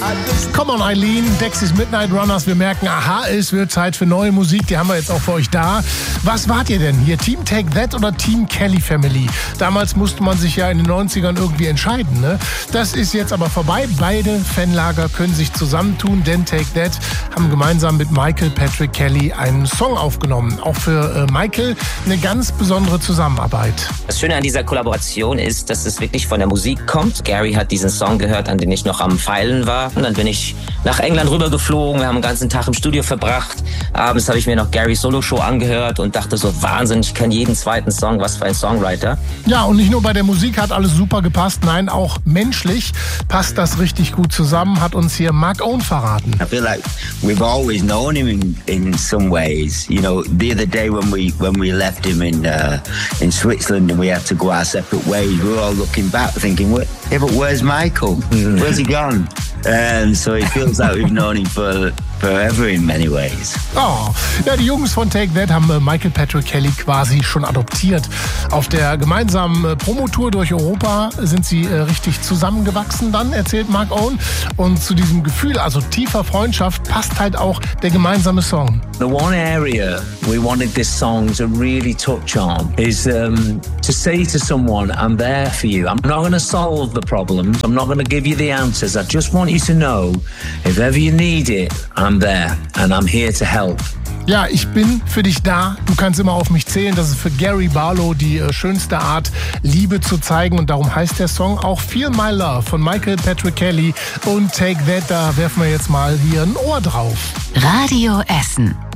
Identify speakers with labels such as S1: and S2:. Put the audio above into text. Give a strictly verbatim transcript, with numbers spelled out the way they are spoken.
S1: Come on Eileen, Dexys Midnight Runners. Wir merken, aha, es wird Zeit für neue Musik. Die haben wir jetzt auch für euch da. Was wart ihr denn hier? Team Take That oder Team Kelly Family? Damals musste man sich ja in den neunzigern irgendwie entscheiden, ne? Das ist jetzt aber vorbei. Beide Fanlager können sich zusammentun, denn Take That haben gemeinsam mit Michael Patrick Kelly einen Song aufgenommen. Auch für äh, Michael eine ganz besondere Zusammenarbeit.
S2: Das Schöne an dieser Kollaboration ist, dass es wirklich von der Musik kommt. Gary hat diesen Song gehört, an den ich noch am Feilen war. Und dann bin ich nach England rübergeflogen. Wir haben den ganzen Tag im Studio verbracht. Abends habe ich mir noch Garys Solo-Show angehört und dachte so, Wahnsinn, ich kenne jeden zweiten Song, was für ein Songwriter.
S1: Ja, und nicht nur bei der Musik hat alles super gepasst, nein, auch menschlich passt das richtig gut zusammen, hat uns hier Mark Owen verraten.
S3: I feel like we've always known him in, in some ways. You know, the other day when we when we left him in uh, in Switzerland and we had to go our separate ways, we were all looking back thinking, yeah, but where's Michael? Where's he gone? And so it feels like we've known him for forever in many ways.
S1: Oh, ja, die Jungs von Take That haben Michael Patrick Kelly quasi schon adoptiert. Auf der gemeinsamen Promotour durch Europa sind sie äh, richtig zusammengewachsen dann, erzählt Mark Owen. Und zu diesem Gefühl, also tiefer Freundschaft, passt halt auch der gemeinsame Song.
S4: The one area we wanted this song to really touch on is um, to say to someone, I'm there for you. I'm not going to solve the problems. I'm not going to give you the answers. I just want you to know, if ever you need it, I'm there and I'm here to help.
S1: Ja, ich bin für dich da. Du kannst immer auf mich zählen. Das ist für Gary Barlow die äh, schönste Art, Liebe zu zeigen. Und darum heißt der Song auch Feel My Love von Michael Patrick Kelly und Take That. Da werfen wir jetzt mal hier ein Ohr drauf.
S5: Radio Essen.